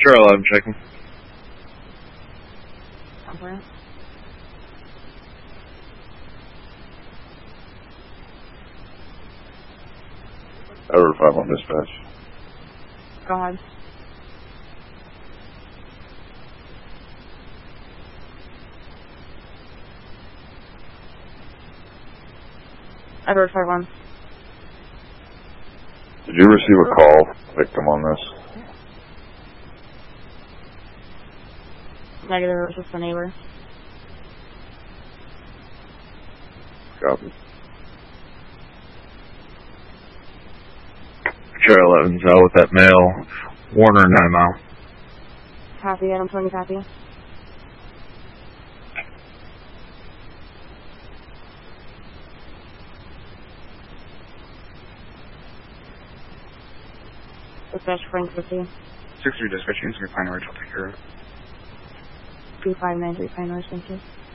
Charlie 11 checking. Over. Edward 5 on dispatch. Go ahead. Edward 5-1. Did you receive a call, victim, on this? Negative, it was just a neighbor. Copy. Charlie 11's out with that male. Warner 9 mile. Copy, Adam 20, copy. Dispatch Frank 50. 6-3 dispatch, units, Pine Ridge, I'll take care of it. 2593 Pine Ridge, thank you.